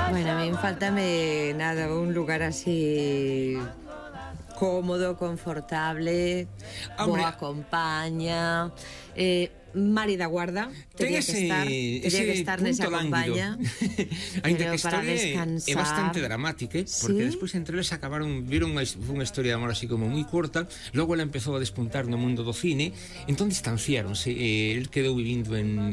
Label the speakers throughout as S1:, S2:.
S1: Bueno, a mí faltame nada, un lugar así cómodo, confortable, boa compañía. Mari da Guarda tería que estar nesa compañía.
S2: Ainda que a
S1: para
S2: historia
S1: descansar
S2: é bastante dramática, porque despois entre eles viron unha historia de amor así como moi corta. Logo ela empezou a despuntar no mundo do cine, entón distanciaronse. El quedou vivindo non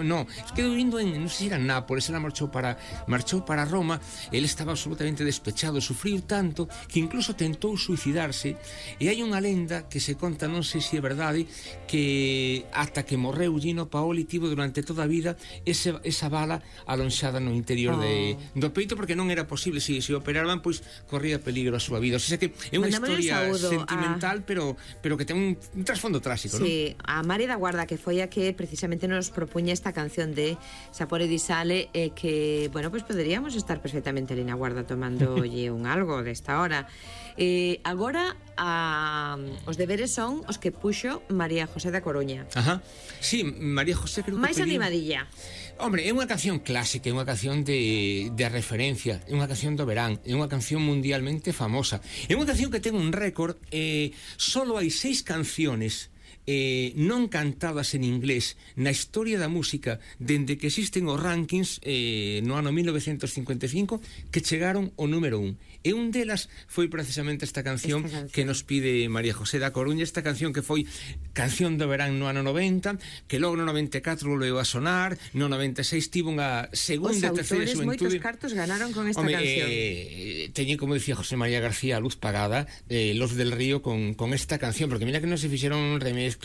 S2: sei se era en Nápoles. Ela marchou para Roma. El estaba absolutamente despechado, sufriu tanto que incluso tentou suicidarse, e hai unha lenda que se conta, non sei se é verdade, que ata que morreu Gino Paoli tivo durante toda a vida esa bala alonxada no interior do peito, porque non era posible, se operaban, pois corría peligro a súa vida. O sea que é unha historia sentimental, pero que ten un trasfondo trágico, non?
S1: Sí, a Mari da Guarda, que foi a que precisamente nos propuña esta canción de Sapore di Sale, que, bueno, pois poderíamos estar perfectamente ali na Guarda tomándolle un algo desta hora. Agora os deberes son os que puxo María José da Coruña.
S2: Ajá. Sí, María José creo que
S1: máis animadilla.
S2: Hombre, é unha canción clásica, é unha canción de referencia, é unha canción do verán, é unha canción mundialmente famosa. É unha canción que ten un récord, solo hai 6 canciones non cantadas en inglés na historia da música dende que existen os rankings no ano 1955 que chegaron ao número 1, e un delas foi precisamente esta canción que nos pide María José da Coruña, esta canción que foi canción do verán no ano 90, que logo no 94 volveu a sonar, no 96 tivo unha segunda e terceira xuventude.
S1: Moitos cartos ganaron con esta canción.
S2: Teñen, como decía José María García, a luz pagada, Los del Río con esta canción, porque mira que non se fixeron remezclas,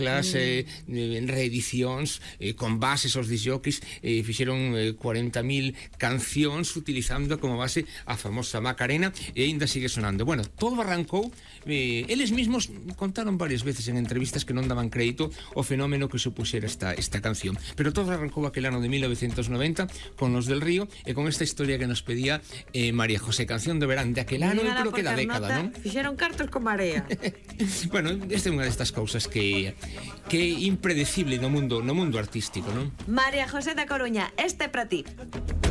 S2: reedicións con bases aos disjockeys, fixeron 40.000 cancións utilizando como base a famosa Macarena, e ainda sigue sonando. Bueno, todo arrancou, eles mismos contaron varias veces en entrevistas que non daban crédito ao fenómeno que supuxera esta canción, pero todo arrancou aquel ano de 1990 con Los del Río, e con esta historia que nos pedía María José, canción de verán de aquel ano, creo que da década, non?
S1: Fixeron cartos con Marea.
S2: Bueno, esta é unha destas cousas que é impredecible no mundo artístico, non?
S1: María José da Coruña, este é para ti.